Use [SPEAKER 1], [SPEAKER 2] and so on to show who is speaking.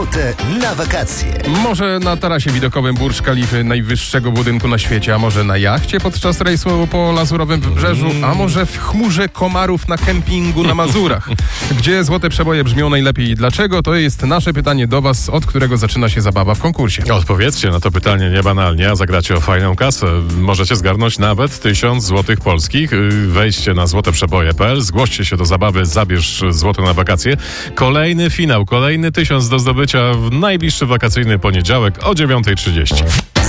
[SPEAKER 1] ochotę na wakacje.
[SPEAKER 2] Może na tarasie widokowym Burcz Kalify, najwyższego budynku na świecie, a może na jachcie podczas rejsu po lazurowym wybrzeżu, a może w chmurze komarów na kempingu na Mazurach. Gdzie złote przeboje brzmią najlepiej i dlaczego? To jest nasze pytanie do was, od którego zaczyna się zabawa w konkursie.
[SPEAKER 3] Odpowiedzcie na to pytanie niebanalnie, a zagracie o fajną kasę. Możecie zgarnąć nawet 1000 złotych polskich. Wejdźcie na złoteprzeboje.pl, zgłoście się do zabawy, zabierz złoto na wakacje. Kolejny finał, kolejny 1000 do zdobycia w najbliższy wakacyjny poniedziałek o 9:30.